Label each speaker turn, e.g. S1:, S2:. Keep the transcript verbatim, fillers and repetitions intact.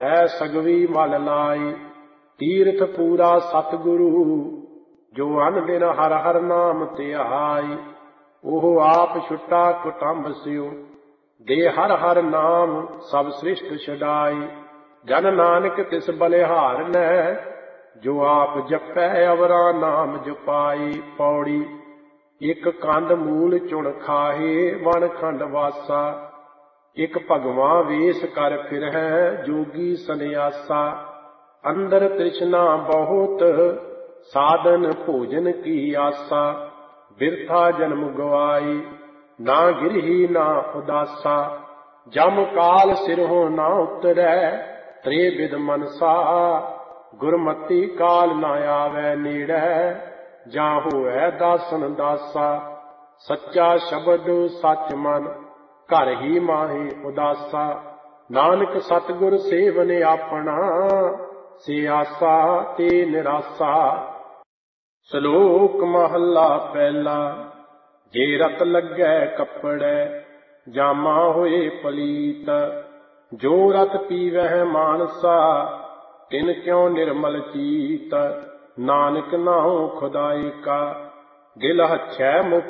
S1: ਹੈ ਸਗਵੀ ਮਲ ਲਾਈ। ਤੀਰਥ ਪੂਰਾ ਸਤਿਗੁਰੂ ਜੋ ਅਨ ਦਿਨ ਹਰ ਹਰ ਨਾਮ ਧਿਆਈ। ਉਹ ਆਪ ਛੁੱਟਾ ਕੁਟੰਬ ਸਿਉ ਦੇ ਹਰ ਹਰ ਨਾਮ ਸਭ ਸ੍ਰਿਸ਼ਟ ਛਡਾਈ। ਜਨ ਨਾਨਕ ਤਿਸ ਬਲਿਹਾਰ ਲੈ ਜੋ ਆਪ ਜਪੈ ਅਵਰਾ ਨਾਮ ਜਪਾਈ। ਪੌੜੀ। ਇੱਕ ਕੰਦ ਮੂਲ ਚੁਣ ਖਾਹੇ ਵਣ ਖੰਡ ਵਾਸਾ। ਇੱਕ ਭਗਵਾਂ ਵੇਸ ਕਰ ਫਿਰਹਿ ਜੋਗੀ ਸੰਨਿਆਸਾ। ਅੰਦਰ ਤ੍ਰਿਸ਼ਨਾ ਬਹੁਤ ਸਾਧਨ ਭੋਜਨ ਕੀ ਆਸਾ। ਬਿਰਥਾ ਜਨਮ ਗਵਾਈ ਨਾ ਗਿਰਹੀ ਨਾ ਉਦਾਸਾ। ਜਮ ਕਾਲ ਸਿਰਹੁ ਨਾ ਉਤਰੈ ਤ੍ਰੇ ਬਿਦ ਮਨਸਾ। ਗੁਰਮਤੀ ਕਾਲ ਨਾ ਆਵੈ ਨੇੜੈ ਜਾਂ ਹੋਇ ਦਾਸਨ ਦਾਸਾ। ਸੱਚਾ ਸ਼ਬਦ ਸੱਚ ਮਨ ਘਰ ਹੀ ਮਾਹੇ ਉਦਾਸਾ। ਨਾਨਕ ਸਤਿਗੁਰ ਸੇਵਨ ਆਪਣਾ ਸੇ ਆਸਾ ਤੇ ਨਿਰਾਸਾ। ਸ਼ਲੋਕ ਮਹੱਲਾ ਪਹਿਲਾ। ਜੇ ਰਤ ਲੱਗੈ ਕੱਪੜੈ ਜਾਮਾ ਹੋਏ ਪਲੀਤ। ਜੋ ਰਤ ਪੀਵਹਿ ਮਾਨਸਾ ਤਿਨ ਕਿਉ ਨਿਰਮਲ ਚੀਤ। ਨਾਨਕ ਨਾਉ ਖੁਦਾਏ ਕਾ ਦਿਲ ਹੱਛੈ ਮੁਖ